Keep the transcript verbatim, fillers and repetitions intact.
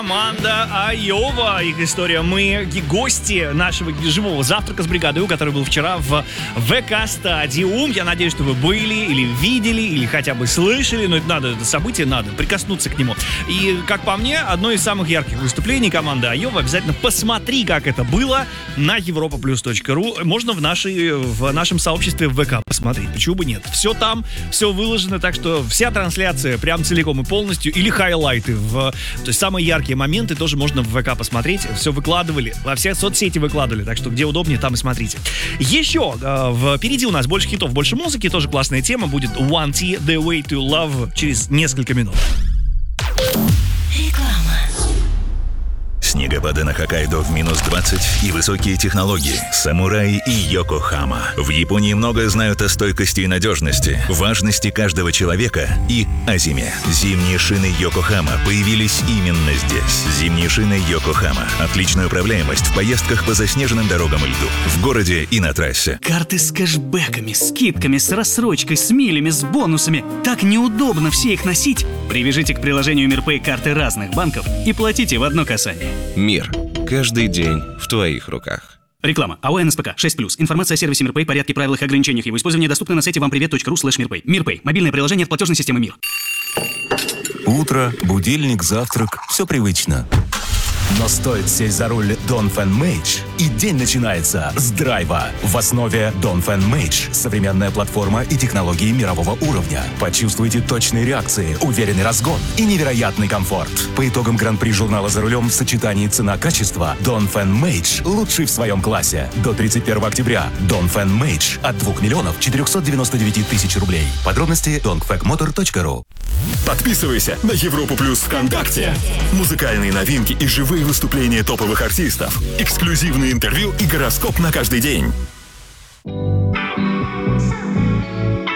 команда Айова. Их история. Мы гости нашего живого завтрака с бригадой У, который был вчера в ВК Стадиум. Я надеюсь, что вы были или видели, или хотя бы слышали. Но это надо, это событие надо, прикоснуться к нему. И, как по мне, одно из самых ярких выступлений команды Айова. Обязательно посмотри, как это было на европа плюс точка ру. Можно в, нашей, в нашем сообществе в ВК посмотреть. Почему бы нет? Все там, все выложено, так что вся трансляция прям целиком и полностью, или хайлайты, в, то есть самые яркие моменты тоже можно в ВК посмотреть. Все выкладывали, во все соцсети выкладывали, так что где удобнее, там и смотрите. Еще э, впереди у нас больше хитов, больше музыки, тоже классная тема. Будет One T, The Way to Love через несколько минут. Снегопады на Хоккайдо в минус двадцать и высокие технологии. Самураи и Йокохама. В Японии многое знают о стойкости и надежности, важности каждого человека и о зиме. Зимние шины Йокохама появились именно здесь. Зимние шины Йокохама. Отличная управляемость в поездках по заснеженным дорогам и льду. В городе и на трассе. Карты с кэшбэками, скидками, с рассрочкой, с милями, с бонусами. Так неудобно все их носить. Привяжите к приложению Мирпэй карты разных банков и платите в одно касание. Мир. Каждый день в твоих руках. Реклама. АО НСПК шесть плюс. Информация о сервисе Мирпэй, порядке, правилах и ограничениях его использования доступна на сайте вампривет точка ру слэш мирпэй. Мирпэй. Мобильное приложение от платежной системы Мир. Утро, будильник, завтрак. Все привычно. Но стоит сесть за руль Донфен Мэйдж, и день начинается с драйва. В основе Донфен Мэйдж – современная платформа и технологии мирового уровня. Почувствуйте точные реакции, уверенный разгон и невероятный комфорт. По итогам гран-при журнала «За рулем» в сочетании цена-качество Донфен Мэйдж лучший в своем классе. До тридцать первого октября Донфен Мэйдж от двух миллионов четырехсот девяноста девяти тысяч рублей. Подробности донфэкмотор точка ру. Подписывайся на Европу Плюс ВКонтакте. Музыкальные новинки и живые выступления топовых артистов. Эксклюзивные интервью и гороскоп на каждый день.